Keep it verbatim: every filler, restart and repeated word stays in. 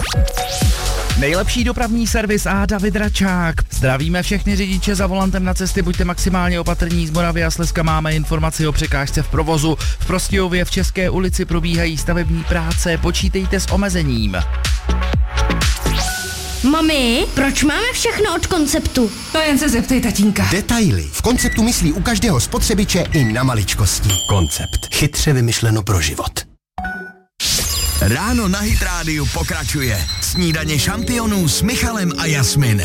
Nejlepší dopravní servis a David Račák. Zdravíme všechny řidiče za volantem na cesty, buďte maximálně opatrní. Z Moravy a Slezska máme informaci o překážce v provozu. V Prostějově v České ulici probíhají stavební práce, počítejte s omezením. Mami, proč máme všechno od Konceptu? To jen se zeptej tatínka. Detaily. V Konceptu myslí u každého spotřebiče i na maličkosti. Koncept. Chytře vymyšleno pro život. Ráno na Hit Rádiu pokračuje. Snídaně šampionů s Michalem a Jasminem.